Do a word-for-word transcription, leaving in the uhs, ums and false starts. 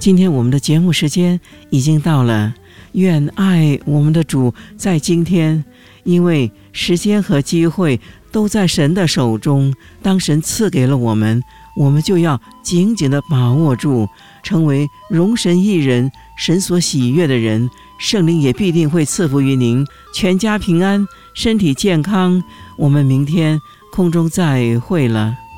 今天我们的节目时间已经到了，愿爱我们的主在今天，因为时间和机会都在神的手中，当神赐给了我们，我们就要紧紧地把握住，成为荣神益人，神所喜悦的人。圣灵也必定会赐福于您，全家平安，身体健康。我们明天空中再会了。